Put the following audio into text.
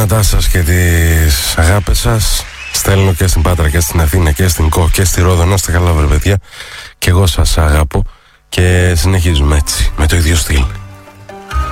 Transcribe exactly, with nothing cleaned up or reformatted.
ονόματά σας και τις αγάπες σας στέλνω και στην Πάτρα και στην Αθήνα και στην Κο και στη Ρόδο. Να είστε καλά βρε παιδιά. Και εγώ σας αγαπώ και συνεχίζουμε έτσι με το ίδιο στυλ.